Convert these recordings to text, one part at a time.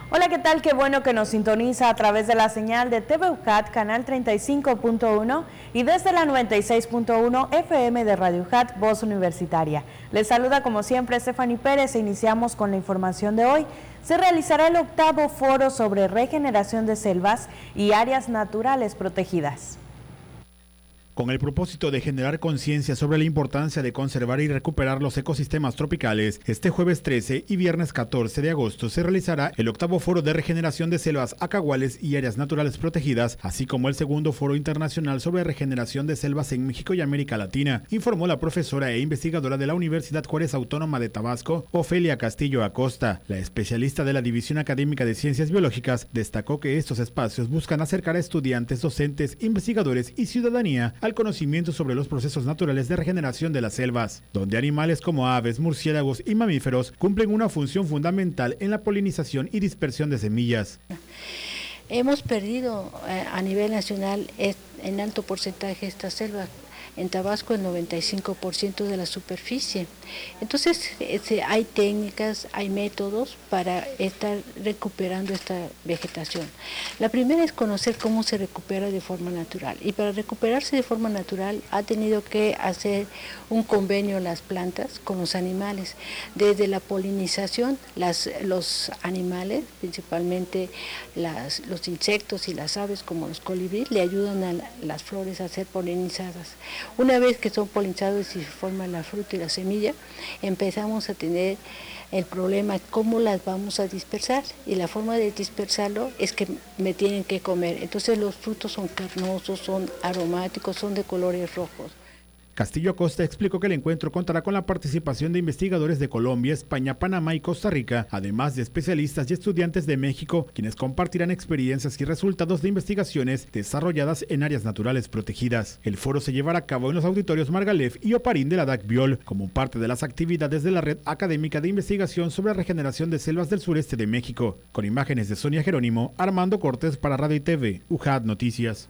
Hola, ¿qué tal? Qué bueno que nos sintoniza a través de la señal de TV UJAT, canal 35.1 y desde la 96.1 FM de Radio UJAT, Voz Universitaria. Les saluda como siempre Stephanie Pérez e iniciamos con la información de hoy. Se realizará el 8º foro sobre regeneración de selvas y áreas naturales protegidas. Con el propósito de generar conciencia sobre la importancia de conservar y recuperar los ecosistemas tropicales, este jueves 13 y viernes 14 de agosto se realizará el 8º Foro de Regeneración de Selvas, Acahuales y Áreas Naturales Protegidas, así como el 2º Foro Internacional sobre Regeneración de Selvas en México y América Latina, informó la profesora e investigadora de la Universidad Juárez Autónoma de Tabasco, Ofelia Castillo Acosta. La especialista de la División Académica de Ciencias Biológicas destacó que estos espacios buscan acercar a estudiantes, docentes, investigadores y ciudadanía al conocimiento sobre los procesos naturales de regeneración de las selvas, donde animales como aves, murciélagos y mamíferos cumplen una función fundamental en la polinización y dispersión de semillas. Hemos perdido a nivel nacional en alto porcentaje estas selvas. En Tabasco el 95% de la superficie. Entonces hay técnicas, hay métodos para estar recuperando esta vegetación. La primera es conocer cómo se recupera de forma natural, y para recuperarse de forma natural ha tenido que hacer un convenio las plantas con los animales. Desde la polinización, los animales, principalmente los insectos y las aves como los colibríes, le ayudan a las flores a ser polinizadas. Una vez que son polinizados y se forma la fruta y la semilla, empezamos a tener el problema, cómo las vamos a dispersar, y la forma de dispersarlo es que me tienen que comer. Entonces los frutos son carnosos, son aromáticos, son de colores rojos. Castillo Acosta explicó que el encuentro contará con la participación de investigadores de Colombia, España, Panamá y Costa Rica, además de especialistas y estudiantes de México, quienes compartirán experiencias y resultados de investigaciones desarrolladas en áreas naturales protegidas. El foro se llevará a cabo en los auditorios Margalef y Oparín de la DAC-Biol, como parte de las actividades de la Red Académica de Investigación sobre Regeneración de Selvas del Sureste de México. Con imágenes de Sonia Jerónimo, Armando Cortés para Radio y TV, UJAT Noticias.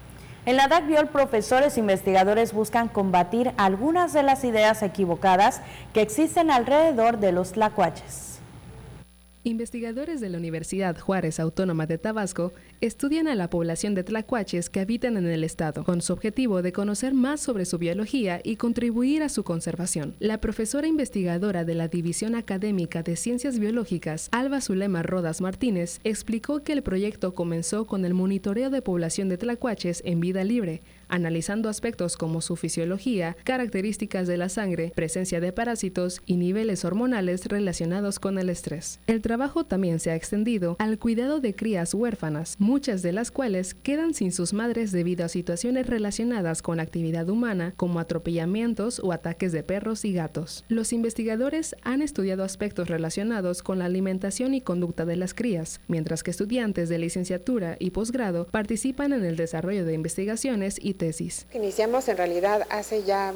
En la DAC-Biol, profesores e investigadores buscan combatir algunas de las ideas equivocadas que existen alrededor de los tlacuaches. Investigadores de la Universidad Juárez Autónoma de Tabasco estudian a la población de tlacuaches que habitan en el estado, con su objetivo de conocer más sobre su biología y contribuir a su conservación. La profesora investigadora de la División Académica de Ciencias Biológicas, Alba Zulema Rodas Martínez, explicó que el proyecto comenzó con el monitoreo de población de tlacuaches en vida libre, analizando aspectos como su fisiología, características de la sangre, presencia de parásitos y niveles hormonales relacionados con el estrés. El trabajo también se ha extendido al cuidado de crías huérfanas, muchas de las cuales quedan sin sus madres debido a situaciones relacionadas con la actividad humana, como atropellamientos o ataques de perros y gatos. Los investigadores han estudiado aspectos relacionados con la alimentación y conducta de las crías, mientras que estudiantes de licenciatura y posgrado participan en el desarrollo de investigaciones y tesis. Iniciamos en realidad hace ya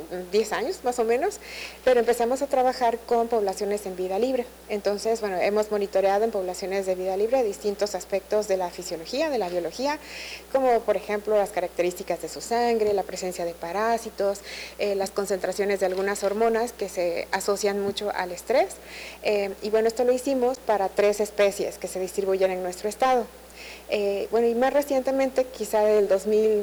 10 años más o menos, pero empezamos a trabajar con poblaciones en vida libre. Entonces, hemos monitoreado en poblaciones de vida libre distintos aspectos de la fisiología, de la biología, como por ejemplo las características de su sangre, la presencia de parásitos, las concentraciones de algunas hormonas que se asocian mucho al estrés. Esto lo hicimos para 3 especies que se distribuyen en nuestro estado. Y más recientemente, quizá del 2000,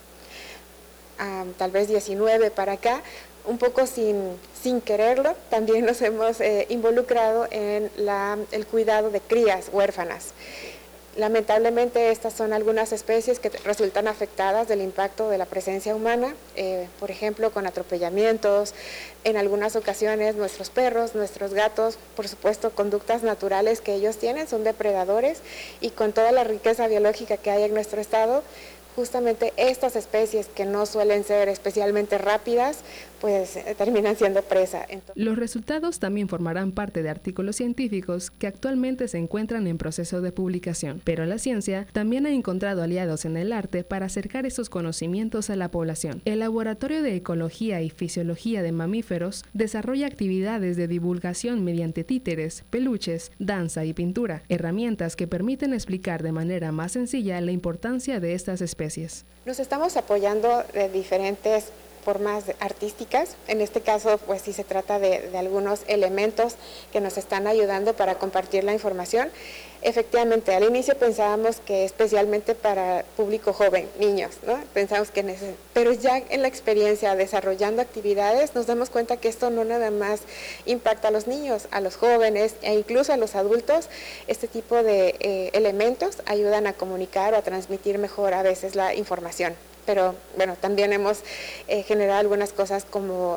tal vez 19 para acá, un poco sin quererlo, también nos hemos involucrado en el cuidado de crías huérfanas. Lamentablemente estas son algunas especies que resultan afectadas del impacto de la presencia humana, por ejemplo con atropellamientos, en algunas ocasiones nuestros perros, nuestros gatos, por supuesto conductas naturales que ellos tienen, son depredadores, y con toda la riqueza biológica que hay en nuestro estado, justamente estas especies que no suelen ser especialmente rápidas, pues terminan siendo presa. Los resultados también formarán parte de artículos científicos que actualmente se encuentran en proceso de publicación, pero la ciencia también ha encontrado aliados en el arte para acercar esos conocimientos a la población. El Laboratorio de Ecología y Fisiología de Mamíferos desarrolla actividades de divulgación mediante títeres, peluches, danza y pintura, herramientas que permiten explicar de manera más sencilla la importancia de estas especies. Nos estamos apoyando de diferentes formas artísticas. En este caso, pues sí se trata de algunos elementos que nos están ayudando para compartir la información. Efectivamente, al inicio pensábamos que especialmente para público joven, niños, ¿no? Pensamos que pero ya en la experiencia desarrollando actividades nos damos cuenta que esto no nada más impacta a los niños, a los jóvenes e incluso a los adultos. Este tipo de elementos ayudan a comunicar o a transmitir mejor a veces la información. Pero bueno, también hemos generado algunas cosas como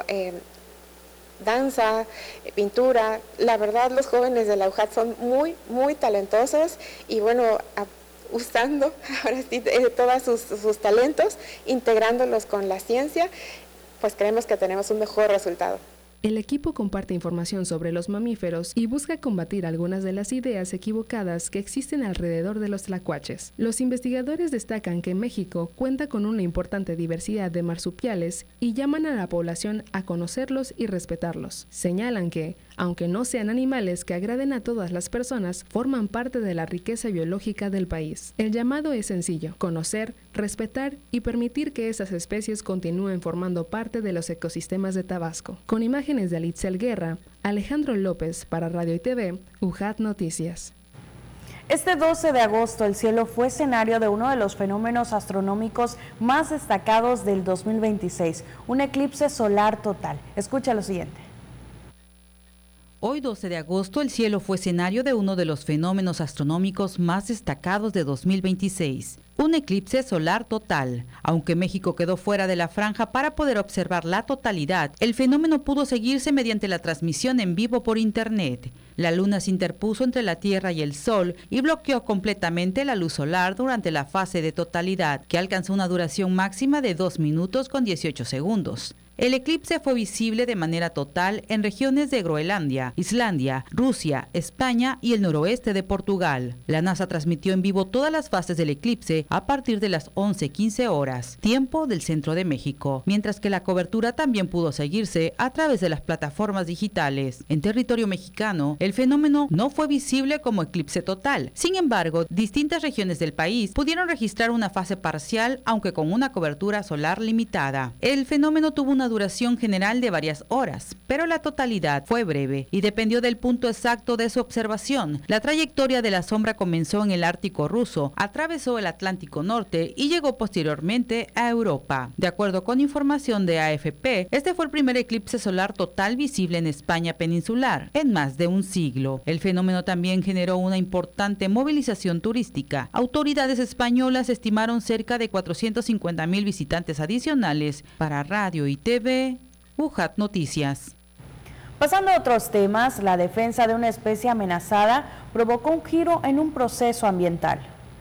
danza, pintura. La verdad, los jóvenes de la UJAT son muy, muy talentosos y bueno, usando ahora sí todos sus talentos, integrándolos con la ciencia, pues creemos que tenemos un mejor resultado. El equipo comparte información sobre los mamíferos y busca combatir algunas de las ideas equivocadas que existen alrededor de los tlacuaches. Los investigadores destacan que México cuenta con una importante diversidad de marsupiales y llaman a la población a conocerlos y respetarlos. Señalan que, aunque no sean animales que agraden a todas las personas, forman parte de la riqueza biológica del país. El llamado es sencillo: conocer, respetar y permitir que esas especies continúen formando parte de los ecosistemas de Tabasco. Con imágenes de Alitzel Guerra, Alejandro López para Radio y TV, UJAT Noticias. Este 12 de agosto el cielo fue escenario de uno de los fenómenos astronómicos más destacados del 2026, un eclipse solar total. Escucha lo siguiente. Hoy 12 de agosto el cielo fue escenario de uno de los fenómenos astronómicos más destacados de 2026, un eclipse solar total. Aunque México quedó fuera de la franja para poder observar la totalidad, el fenómeno pudo seguirse mediante la transmisión en vivo por internet. La luna se interpuso entre la Tierra y el Sol y bloqueó completamente la luz solar durante la fase de totalidad, que alcanzó una duración máxima de 2 minutos con 18 segundos. El eclipse fue visible de manera total en regiones de Groenlandia, Islandia, Rusia, España y el noroeste de Portugal. La NASA transmitió en vivo todas las fases del eclipse a partir de las 11:15 horas, tiempo del centro de México, mientras que la cobertura también pudo seguirse a través de las plataformas digitales. En territorio mexicano, el fenómeno no fue visible como eclipse total. Sin embargo, distintas regiones del país pudieron registrar una fase parcial, aunque con una cobertura solar limitada. El fenómeno tuvo una duración general de varias horas, pero la totalidad fue breve y dependió del punto exacto de su observación. La trayectoria de la sombra comenzó en el Ártico ruso, atravesó el Atlántico Norte y llegó posteriormente a Europa. De acuerdo con información de AFP, este fue el primer eclipse solar total visible en España peninsular en más de un siglo. El fenómeno también generó una importante movilización turística. Autoridades españolas estimaron cerca de 450,000 visitantes adicionales para radio y TV. UJAT Noticias. Pasando a otros temas, la defensa de una especie amenazada provocó un giro en un proceso ambiental.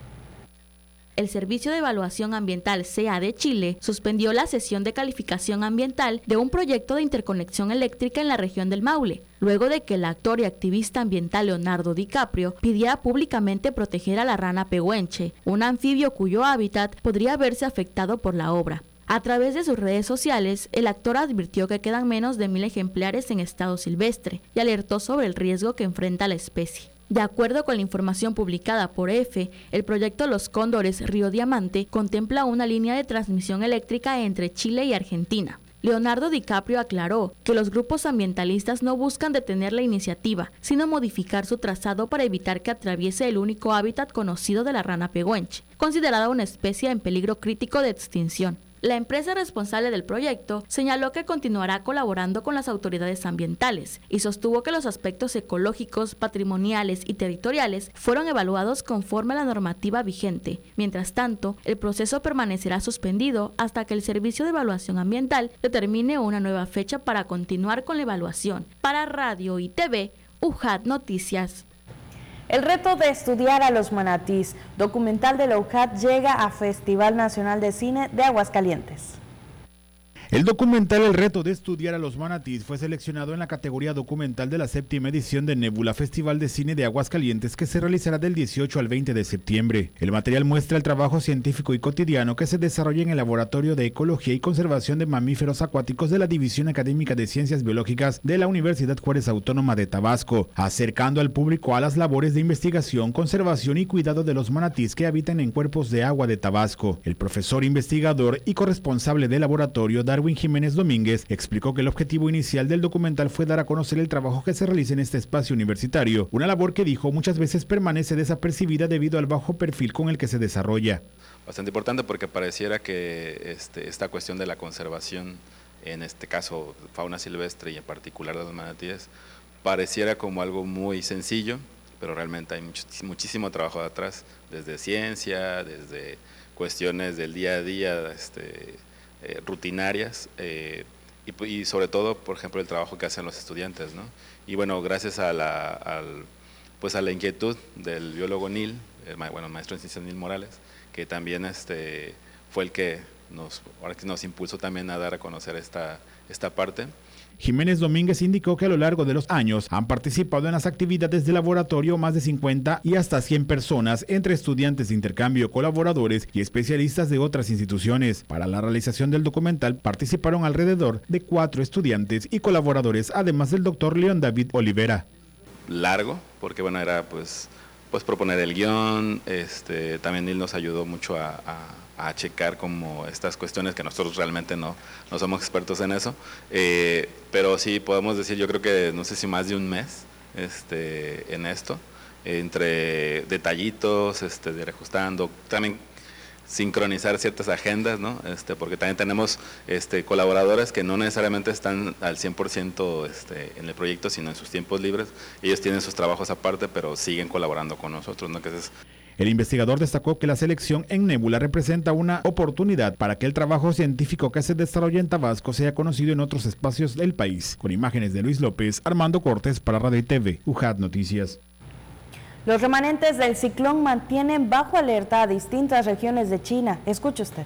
El Servicio de Evaluación Ambiental CEA de Chile suspendió la sesión de calificación ambiental de un proyecto de interconexión eléctrica en la región del Maule, luego de que el actor y activista ambiental Leonardo DiCaprio pidiera públicamente proteger a la rana pehuenche, un anfibio cuyo hábitat podría verse afectado por la obra. A través de sus redes sociales, el actor advirtió que quedan menos de 1,000 ejemplares en estado silvestre y alertó sobre el riesgo que enfrenta la especie. De acuerdo con la información publicada por EFE, el proyecto Los Cóndores Río Diamante contempla una línea de transmisión eléctrica entre Chile y Argentina. Leonardo DiCaprio aclaró que los grupos ambientalistas no buscan detener la iniciativa, sino modificar su trazado para evitar que atraviese el único hábitat conocido de la rana pehuenche, considerada una especie en peligro crítico de extinción. La empresa responsable del proyecto señaló que continuará colaborando con las autoridades ambientales y sostuvo que los aspectos ecológicos, patrimoniales y territoriales fueron evaluados conforme a la normativa vigente. Mientras tanto, el proceso permanecerá suspendido hasta que el Servicio de Evaluación Ambiental determine una nueva fecha para continuar con la evaluación. Para Radio y TV, UJAT Noticias. El reto de estudiar a los manatís, documental de la UJAT, llega a Festival Nacional de Cine de Aguascalientes. El documental El reto de estudiar a los manatís fue seleccionado en la categoría documental de la 7ª edición de Nebula Festival de Cine de Aguascalientes, que se realizará del 18 al 20 de septiembre. El material muestra el trabajo científico y cotidiano que se desarrolla en el Laboratorio de Ecología y Conservación de Mamíferos Acuáticos de la División Académica de Ciencias Biológicas de la Universidad Juárez Autónoma de Tabasco, acercando al público a las labores de investigación, conservación y cuidado de los manatís que habitan en cuerpos de agua de Tabasco. El profesor investigador y corresponsable del laboratorio, Darwin Erwin Jiménez Domínguez, explicó que el objetivo inicial del documental fue dar a conocer el trabajo que se realiza en este espacio universitario, una labor que dijo muchas veces permanece desapercibida debido al bajo perfil con el que se desarrolla. Bastante importante porque pareciera que esta cuestión de la conservación, en este caso fauna silvestre y en particular de los manatíes, pareciera como algo muy sencillo, pero realmente hay muchísimo trabajo de atrás, desde ciencia, desde cuestiones del día a día, rutinarias, y sobre todo, por ejemplo, el trabajo que hacen los estudiantes, ¿no? Y bueno, gracias a la inquietud del biólogo Neil, maestro en ciencias Neil Morales, que también fue el que nos impulsó también a dar a conocer esta parte. Jiménez Domínguez indicó que a lo largo de los años han participado en las actividades de laboratorio más de 50 y hasta 100 personas, entre estudiantes de intercambio, colaboradores y especialistas de otras instituciones. Para la realización del documental participaron alrededor de 4 estudiantes y colaboradores, además del doctor León David Olivera. Largo, porque bueno, era pues proponer el guión, también él nos ayudó mucho a checar como estas cuestiones que nosotros realmente no somos expertos en eso, pero sí podemos decir, yo creo que no sé si más de un mes en esto, entre detallitos, de reajustando, también sincronizar ciertas agendas, ¿no? Porque también tenemos colaboradores que no necesariamente están al 100% en el proyecto, sino en sus tiempos libres. Ellos tienen sus trabajos aparte, pero siguen colaborando con nosotros, ¿no? El investigador destacó que la selección en Nébula representa una oportunidad para que el trabajo científico que se desarrolla en Tabasco sea conocido en otros espacios del país. Con imágenes de Luis López, Armando Cortés para Radio y TV, UJAT Noticias. Los remanentes del ciclón mantienen bajo alerta a distintas regiones de China. Escuche usted.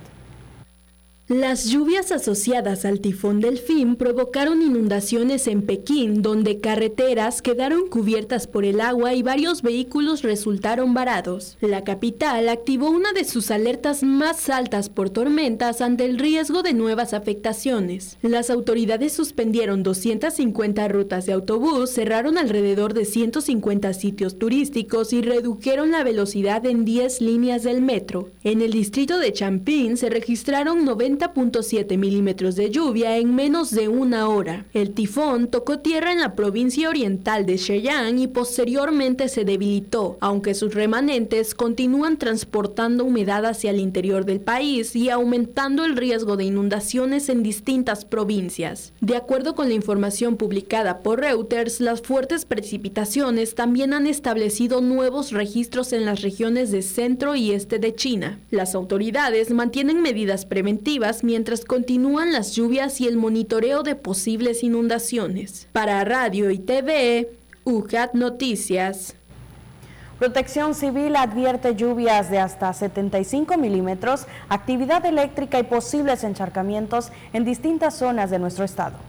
Las lluvias asociadas al tifón Delfín provocaron inundaciones en Pekín, donde carreteras quedaron cubiertas por el agua y varios vehículos resultaron varados. La capital activó una de sus alertas más altas por tormentas ante el riesgo de nuevas afectaciones. Las autoridades suspendieron 250 rutas de autobús, cerraron alrededor de 150 sitios turísticos y redujeron la velocidad en 10 líneas del metro. En el distrito de Changping se registraron 90.7 milímetros de lluvia en menos de una hora. El tifón tocó tierra en la provincia oriental de Zhejiang y posteriormente se debilitó, aunque sus remanentes continúan transportando humedad hacia el interior del país y aumentando el riesgo de inundaciones en distintas provincias. De acuerdo con la información publicada por Reuters, las fuertes precipitaciones también han establecido nuevos registros en las regiones de centro y este de China. Las autoridades mantienen medidas preventivas mientras continúan las lluvias y el monitoreo de posibles inundaciones. Para Radio y TV, UJAT Noticias. Protección Civil advierte lluvias de hasta 75 milímetros, actividad eléctrica y posibles encharcamientos en distintas zonas de nuestro estado.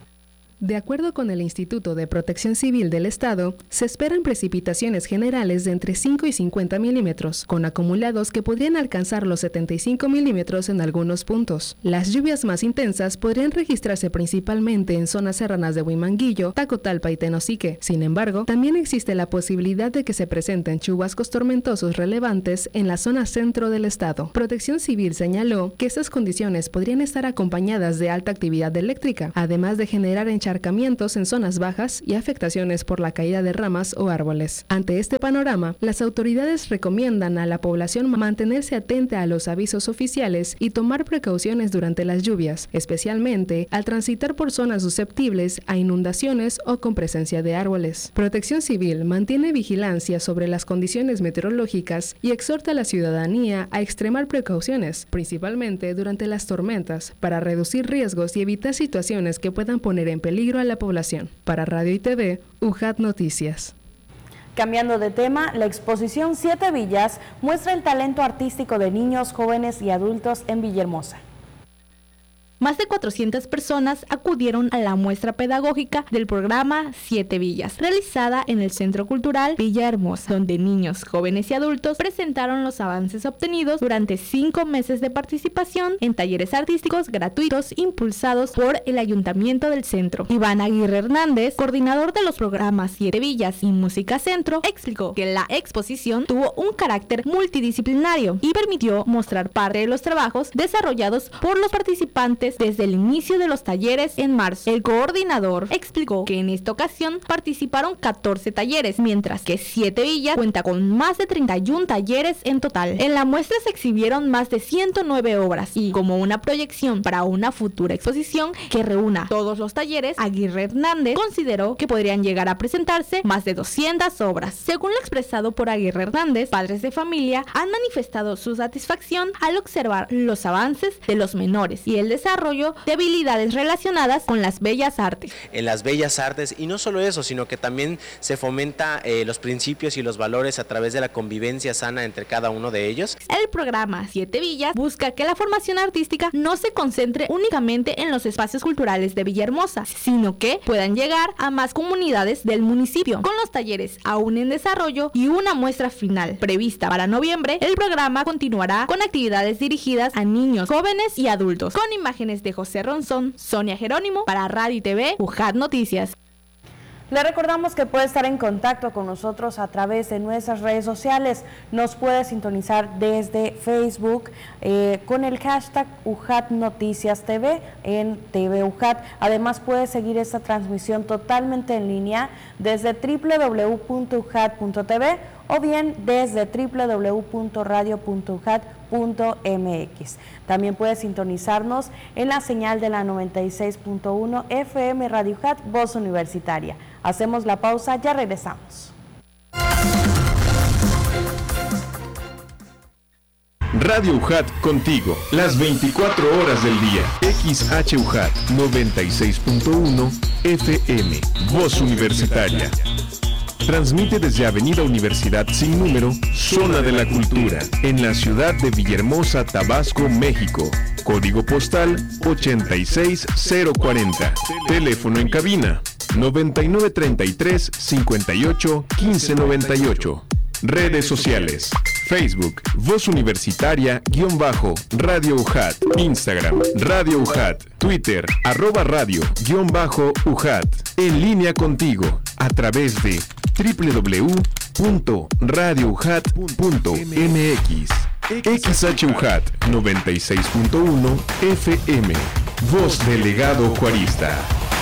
De acuerdo con el Instituto de Protección Civil del Estado, se esperan precipitaciones generales de entre 5 y 50 milímetros, con acumulados que podrían alcanzar los 75 milímetros en algunos puntos. Las lluvias más intensas podrían registrarse principalmente en zonas serranas de Huimanguillo, Tacotalpa y Tenosique. Sin embargo, también existe la posibilidad de que se presenten chubascos tormentosos relevantes en la zona centro del estado. Protección Civil señaló que estas condiciones podrían estar acompañadas de alta actividad eléctrica, además de generar encharcamientos en zonas bajas y afectaciones por la caída de ramas o árboles. Ante este panorama, las autoridades recomiendan a la población mantenerse atenta a los avisos oficiales y tomar precauciones durante las lluvias, especialmente al transitar por zonas susceptibles a inundaciones o con presencia de árboles. Protección Civil mantiene vigilancia sobre las condiciones meteorológicas y exhorta a la ciudadanía a extremar precauciones, principalmente durante las tormentas, para reducir riesgos y evitar situaciones que puedan poner en peligro a la población. Para Radio y TV, UJAT Noticias. Cambiando de tema, la exposición 7 Villas muestra el talento artístico de niños, jóvenes y adultos en Villahermosa. Más de 400 personas acudieron a la muestra pedagógica del programa 7 Villas, realizada en el Centro Cultural Villahermosa, donde niños, jóvenes y adultos presentaron los avances obtenidos durante 5 meses de participación en talleres artísticos gratuitos impulsados por el Ayuntamiento del Centro. Iván Aguirre Hernández, coordinador de los programas 7 Villas y Música Centro, explicó que la exposición tuvo un carácter multidisciplinario y permitió mostrar parte de los trabajos desarrollados por los participantes talleres desde el inicio de los talleres en marzo. El coordinador explicó que en esta ocasión participaron 14 talleres, mientras que 7 Villas cuenta con más de 31 talleres en total. En la muestra se exhibieron más de 109 obras y, como una proyección para una futura exposición que reúna todos los talleres, Aguirre Hernández consideró que podrían llegar a presentarse más de 200 obras. Según lo expresado por Aguirre Hernández, padres de familia han manifestado su satisfacción al observar los avances de los menores y el desarrollo de habilidades relacionadas con las bellas artes. En las bellas artes, y no solo eso, sino que también se fomenta los principios y los valores a través de la convivencia sana entre cada uno de ellos. El programa 7 Villas busca que la formación artística no se concentre únicamente en los espacios culturales de Villahermosa, sino que puedan llegar a más comunidades del municipio. Con los talleres aún en desarrollo y una muestra final prevista para noviembre, el programa continuará con actividades dirigidas a niños, jóvenes y adultos. Con imágenes de José Ronzón, Sonia Jerónimo, para Radio y TV, UJAT Noticias. Le recordamos que puede estar en contacto con nosotros a través de nuestras redes sociales. Nos puede sintonizar desde Facebook con el hashtag UJAT Noticias TV en TV UJAT. Además puede seguir esta transmisión totalmente en línea desde www.ujat.tv o bien desde www.radio.ujat.mx. También puede sintonizarnos en la señal de la 96.1 FM Radio UJAT, Voz Universitaria. Hacemos la pausa, ya regresamos. Radio UJAT contigo, las 24 horas del día. XHUJAT 96.1 FM, Voz Universitaria. Transmite desde Avenida Universidad Sin Número, Zona de la Cultura, en la ciudad de Villahermosa, Tabasco, México. Código postal 86040. Teléfono en cabina 9933 58 1598. Redes sociales: Facebook, Voz Universitaria _Radio UJAT, Instagram, Radio UJAT, Twitter, @radio_UJAT. En línea contigo a través de www.radioujat.mx. XHUJAT 96.1 FM. Voz Delegado Juarista.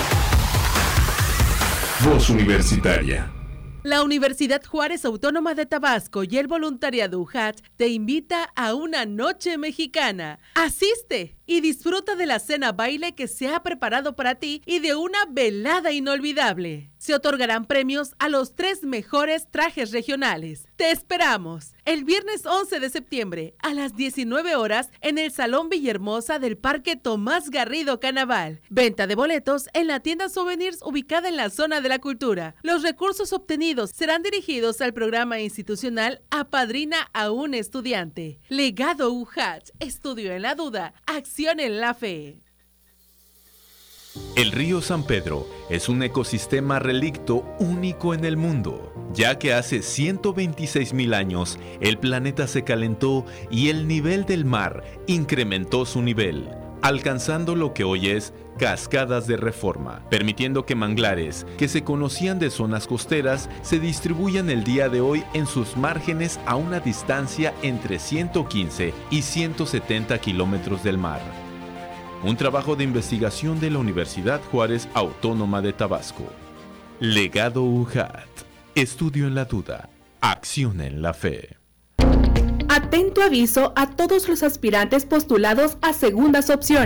Voz Universitaria. La Universidad Juárez Autónoma de Tabasco y el voluntariado UJAT te invita a una noche mexicana. Asiste y disfruta de la cena baile que se ha preparado para ti y de una velada inolvidable. Se otorgarán premios a los 3 mejores trajes regionales. Te esperamos el viernes 11 de septiembre a las 19 horas en el Salón Villahermosa del Parque Tomás Garrido Canaval. Venta de boletos en la tienda Souvenirs ubicada en la zona de la cultura. Los recursos obtenidos serán dirigidos al programa institucional Apadrina a un estudiante. Legado UJAT, estudio en la duda, acción en la fe. El río San Pedro es un ecosistema relicto único en el mundo, ya que hace 126.000 años el planeta se calentó y el nivel del mar incrementó su nivel, alcanzando lo que hoy es Cascadas de Reforma, permitiendo que manglares que se conocían de zonas costeras se distribuyan el día de hoy en sus márgenes a una distancia entre 115 y 170 kilómetros del mar. Un trabajo de investigación de la Universidad Juárez Autónoma de Tabasco. Legado UJAT. Estudio en la duda. Acción en la fe. Atento aviso a todos los aspirantes postulados a segundas opciones.